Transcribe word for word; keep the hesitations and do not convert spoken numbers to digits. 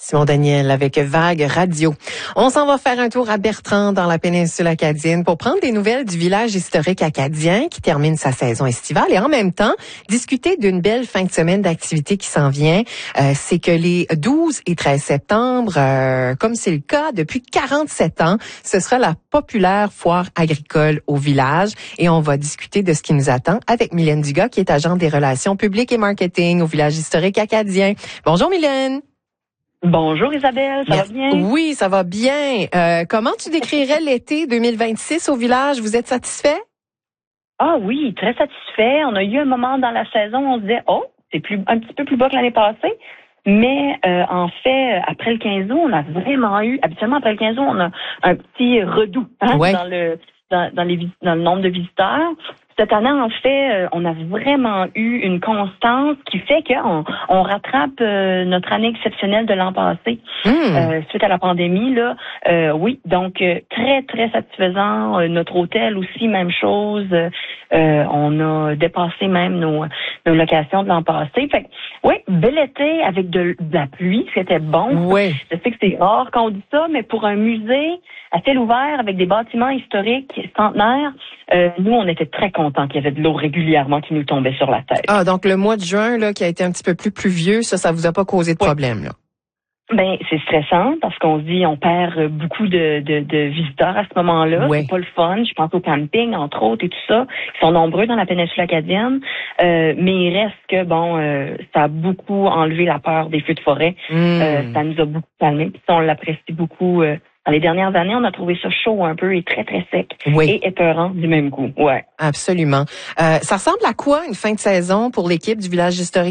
Simon Daniel avec Vague Radio. On s'en va faire un tour à Bertrand dans la péninsule acadienne pour prendre des nouvelles du village historique acadien qui termine sa saison estivale et en même temps discuter d'une belle fin de semaine d'activité qui s'en vient. Euh, c'est que les douze et treize septembre, euh, comme c'est le cas depuis quarante-sept ans, ce sera la populaire foire agricole au village et on va discuter de ce qui nous attend avec Mylène Dugas qui est agente des relations publiques et marketing au village historique acadien. Bonjour Mylène. Bonjour Isabelle, ça Merci. va bien? Oui, ça va bien. Euh, comment tu décrirais l'été deux mille vingt-six au village? Vous êtes satisfait? Ah oui, très satisfait. On a eu un moment dans la saison où on se disait, oh, c'est plus un petit peu plus bas que l'année passée. Mais euh, en fait, après le quinze août, on a vraiment eu, habituellement après le quinze août, on a un petit redout hein, ouais. dans le dans, dans, les, dans le nombre de visiteurs. Cette année, en fait, on a vraiment eu une constance qui fait qu'on on rattrape euh, notre année exceptionnelle de l'an passé. Mmh. Euh, suite à la pandémie, là, euh, oui, donc euh, très, très satisfaisant. Euh, notre hôtel aussi, même chose. Euh, on a dépassé même nos, nos locations de l'an passé. Fait que, oui, bel été avec de, de la pluie, c'était bon. Oui. Je sais que c'est rare qu'on dit ça, mais pour un musée à ciel ouvert avec des bâtiments historiques centenaires, euh, nous, on était très contents qu'il y avait de l'eau régulièrement qui nous tombait sur la tête. Ah, donc le mois de juin, là, qui a été un petit peu plus pluvieux, ça, ça vous a pas causé de problème, là? Ben, c'est stressant parce qu'on se dit on perd beaucoup de, de, de visiteurs à ce moment-là. Ouais. C'est pas le fun. Je pense au camping, entre autres, et tout ça. Ils sont nombreux dans la péninsule acadienne. Euh, mais il reste que, bon, euh, ça a beaucoup enlevé la peur des feux de forêt. Mmh. Euh, ça nous a beaucoup calmé. Puis on l'apprécie beaucoup. Euh, Dans les dernières années, on a trouvé ça chaud un peu et très, très sec. Oui. Et épeurant du même coup. Ouais. Absolument. Euh, ça ressemble à quoi une fin de saison pour l'équipe du village historique